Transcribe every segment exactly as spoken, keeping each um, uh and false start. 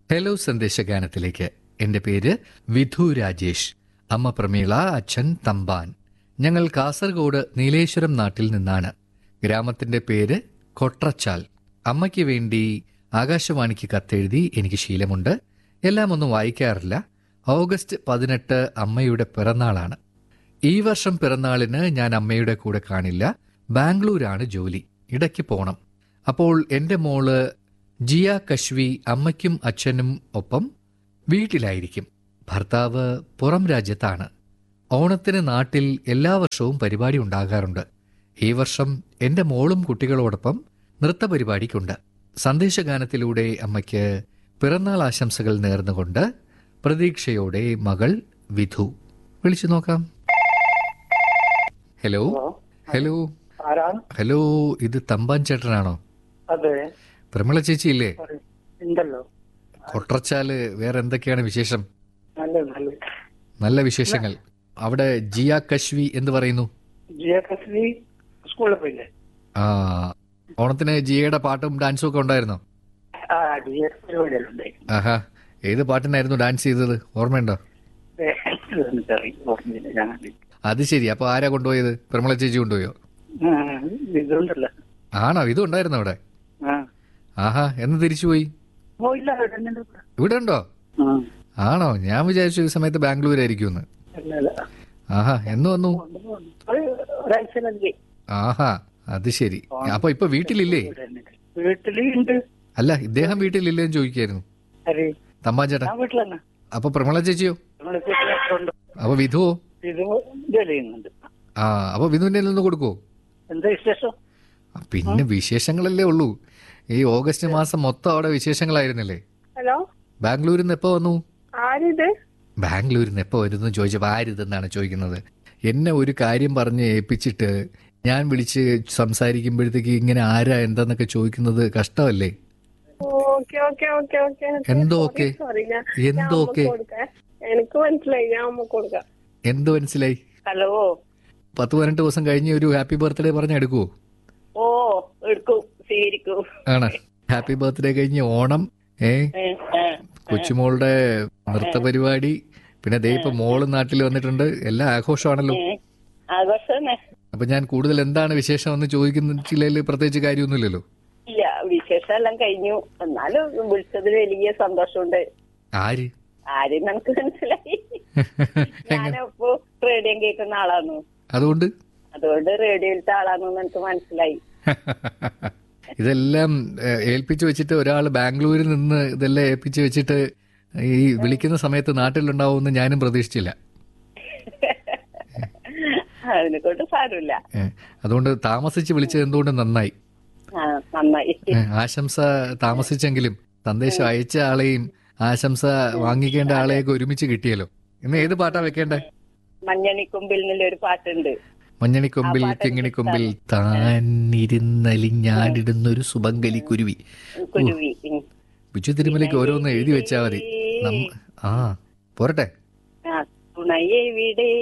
Hello സന്ദേശഗാനത്തിലേക്ക്. എൻ്റെ പേര് വിധു രാജേഷ്. അമ്മ പ്രമീള, അച്ഛൻ തമ്പാൻ. ഞങ്ങൾ കാസർഗോഡ് നീലേശ്വരം നാട്ടിൽ നിന്നാണ്. ഗ്രാമത്തിന്റെ പേര് കൊട്രച്ചാൽ. അമ്മയ്ക്ക് വേണ്ടി ആകാശവാണിക്ക് കത്തെഴുതി എനിക്ക് ശീലമുണ്ട്. എല്ലാം ഒന്നും വായിക്കാറില്ല. ഓഗസ്റ്റ് പതിനെട്ട് അമ്മയുടെ പിറന്നാളാണ്. ഈ വർഷം പിറന്നാളിന് ഞാൻ അമ്മയുടെ കൂടെ കാണില്ല. ബാംഗ്ലൂരാണ് ജോലി. ഇടയ്ക്ക് പോണം. അപ്പോൾ എൻ്റെ മോള് ജിയ കശ്വി അമ്മയ്ക്കും അച്ഛനും ഒപ്പം വീട്ടിലായിരിക്കും. ഭർത്താവ് പുറം രാജ്യത്താണ്. ഓണത്തിന് നാട്ടിൽ എല്ലാ വർഷവും പരിപാടി ഉണ്ടാകാറുണ്ട്. ഈ വർഷം എൻ്റെ മോളും കുട്ടികളോടൊപ്പം നൃത്തപരിപാടിക്കുണ്ട്. സന്ദേശഗാനത്തിലൂടെ അമ്മയ്ക്ക് പിറന്നാൾ ആശംസകൾ നേർന്നുകൊണ്ട് പ്രതീക്ഷയോടെ മകൾ വിധു. വിളിച്ചു നോക്കാം. ഹലോ ഹലോ ഹലോ ഇത് തമ്പാൻ ചേട്ടനാണോ? അതെ. പ്രമിള ചേച്ചി ഇല്ലേ? ഉണ്ടല്ലോ. കൊട്രച്ചാല് വേറെ എന്തൊക്കെയാണ് വിശേഷം? നല്ല നല്ല വിശേഷങ്ങൾ. അവിടെ ജിയ കശ്വി എന്ന് പറയുന്നു. ജിയ കശ്വി സ്കൂളിൽ പോയില്ലേ? ആ, ഓണത്തിന് ജിയയുടെ പാട്ടും ഡാൻസും ഒക്കെ ഉണ്ടായിരുന്നോ? ആ, ജിയ പരിപാടികളുണ്ട്. ആഹാ, ഏത് പാട്ടിനായിരുന്നു ഡാൻസ് ചെയ്തത്? ഓർമ്മയുണ്ടോ? അത് ശരി. അപ്പൊ ആരാ കൊണ്ടുപോയത്? പ്രമിള ചേച്ചി കൊണ്ടുപോയോ? ഇതുണ്ടല്ലോ. ആണോ? ഇതും ഉണ്ടായിരുന്നു അവിടെ? ആഹാ, എന്ന് തിരിച്ചുപോയി? ഇവിടെ ഉണ്ടോ? ആണോ? ഞാൻ വിചാരിച്ചു ഈ സമയത്ത് ബാംഗ്ലൂരായിരിക്കും. ആഹാ, എന്ന് വന്നു? ആഹാ, അത് ശരി. അപ്പൊ ഇപ്പൊ വീട്ടിലില്ലേ? വീട്ടിലുണ്ട്. അല്ല, ഇദ്ദേഹം വീട്ടിലില്ലേന്ന് ചോദിക്കായിരുന്നു. തമ്പാൻ ചേട്ടാ. അപ്പൊ പ്രമിള ചേച്ചിയോ? അപ്പൊ വിധുവോ? ആ, അപ്പൊ വിധുവിന്റെ നിന്ന് കൊടുക്കോ? എന്താ വിശേഷം? പിന്നെ വിശേഷങ്ങളല്ലേ ഉള്ളൂ. ഈ ഓഗസ്റ്റ് മാസം മൊത്തം അവിടെ വിശേഷങ്ങളായിരുന്നില്ലേ? ഹലോ, ബാംഗ്ലൂരിൽ നിന്ന് എപ്പോ വന്നു? ആരിത്? ബാംഗ്ലൂരിൽ നിന്ന് എപ്പോ വരുന്നു ചോദിച്ചപ്പോ ആരിതെന്നാണ് ചോദിക്കുന്നത്. എന്നെ ഒരു കാര്യം പറഞ്ഞ് ഏൽപ്പിച്ചിട്ട് ഞാൻ വിളിച്ച് സംസാരിക്കുമ്പോഴത്തേക്ക് ഇങ്ങനെ ആരാ എന്താന്നൊക്കെ ചോദിക്കുന്നത് കഷ്ടമല്ലേ? എന്തോ ഓക്കെ എന്തോ ഓക്കെ എനിക്ക് മനസ്സിലായി. ഞാൻ അമ്മക്ക് കൊടുക്കാം. എന്ത് മനസ്സിലായി? ഹലോ, പത്ത് പതിനെട്ട് ദിവസം കഴിഞ്ഞ് ഒരു ഹാപ്പി ബർത്ത്ഡേ പറഞ്ഞ എടുക്കുവോ? ഓ, എടുക്കും, സ്വീകരിക്കും. ആണ്. ഹാപ്പി ബർത്ത്ഡേ കഴിഞ്ഞ് ഓണം, ഏ കൊച്ചുമോളുടെ നൃത്ത പരിപാടി, പിന്നെ ദേ ഇപ്പൊ മോള് നാട്ടിൽ വന്നിട്ടുണ്ട്. എല്ലാം ആഘോഷമാണല്ലോ. അപ്പൊ ഞാൻ കൂടുതൽ എന്താണ് വിശേഷം എന്ന് ചോദിക്കുന്നില്ല. പ്രത്യേകിച്ച് കാര്യമൊന്നുമില്ലല്ലോ. ഇല്ല, വിശേഷം എല്ലാം കഴിഞ്ഞു. എന്നാലും വിളിച്ചതിൽ വലിയ സന്തോഷമുണ്ട്. ആര് ആര് നമുക്ക് മനസ്സിലായി. ഞാനപ്പോ റേഡിയോ കേൾക്കുന്ന ആളാന്നു. അതുകൊണ്ട് അതുകൊണ്ട് റേഡിയോയിലത്തെ ആളാണെന്ന് എനിക്ക് മനസ്സിലായി. ഇതെല്ലാം ഏൽപ്പിച്ചു വെച്ചിട്ട് ഒരാൾ ബാംഗ്ലൂരിൽ നിന്ന് ഇതെല്ലാം ഏൽപ്പിച്ചു വെച്ചിട്ട് ഈ വിളിക്കുന്ന സമയത്ത് നാട്ടിലുണ്ടാവുമെന്ന് ഞാനും പ്രതീക്ഷിച്ചില്ല. അതിനെക്കൊണ്ട് സാരമില്ല. അതുകൊണ്ട് താമസിച്ച് വിളിച്ചത് എന്തുകൊണ്ട് നന്നായി. നന്നായി. ആശംസ താമസിച്ചെങ്കിലും സന്ദേശം അയച്ച ആളെയും ആശംസ വാങ്ങിക്കേണ്ട ആളെയൊക്കെ ഒരുമിച്ച് കിട്ടിയല്ലോ. ഇന്ന് ഏത് പാട്ടാ വെക്കേണ്ടേ? മഞ്ഞണിക്കൊമ്പിൽ ഒരു പാട്ടുണ്ട്. മഞ്ഞണിക്കൊമ്പിൽ കിങ്ങിണിക്കൊമ്പിൽ താനിരുന്നലിഞ്ഞാടിടുന്നൊരു സുബങ്കലി കുരുവി. ബിജു തിരുമലയ്ക്ക് ഓരോന്ന് എഴുതി വെച്ചാ മതി. ആ, പോരട്ടെ. തുണയെവിടെ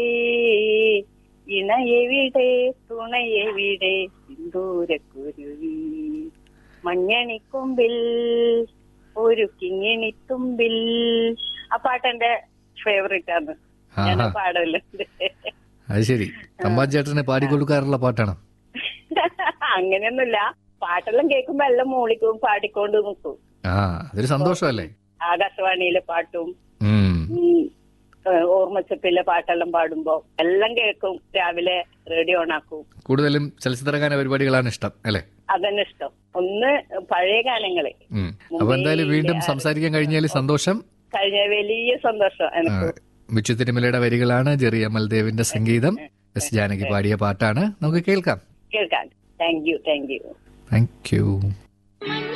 ഇണയെവിടെ തുണയെവിടെ സിന്ദൂരക്കുരുവി മഞ്ഞണിക്കൊമ്പിൽ ഒരു കിങ്ങിണിത്തുമ്പിൽ. ആ പാട്ടെന്റെ ഫേവറേറ്റ് ആണ്. ഞാൻ പാടല്ലോ. അത് ശരി. തമ്പാൻ ചേട്ടനെ പാടിക്കൊടുക്കാറുള്ള പാട്ടാണോ? അങ്ങനെയൊന്നുമില്ല. പാട്ടെല്ലാം കേൾക്കുമ്പോ എല്ലാം മൂളിക്കും, പാടിക്കൊണ്ട് നിൽക്കും. ആ, അതൊരു സന്തോഷമല്ലേ. ആകാശവാണിയിലെ പാട്ടും ഓർമ്മച്ചപ്പിലെ പാട്ടെല്ലാം പാടുമ്പോ എല്ലാം കേൾക്കും. രാവിലെ റേഡിയോ ഓണാക്കും. കൂടുതലും ചലച്ചിത്രഗാന പരിപാടികളാണ് ഇഷ്ടം അല്ലേ? അതന്നെ ഇഷ്ടം. ഒന്ന് പഴയ ഗാനങ്ങളെ. അപ്പൊ എന്തായാലും വീണ്ടും സംസാരിക്കാൻ കഴിഞ്ഞാൽ സന്തോഷം. കഴിഞ്ഞ വലിയ സന്തോഷം എനിക്ക്. ബിച്ചു തിരുമലയുടെ വരികളാണ്, ജെറി അമൽദേവിന്റെ സംഗീതം, എസ് ജാനകി പാടിയ പാട്ടാണ്. നമുക്ക് കേൾക്കാം. കേൾക്കാം. Thank you thank you thank you.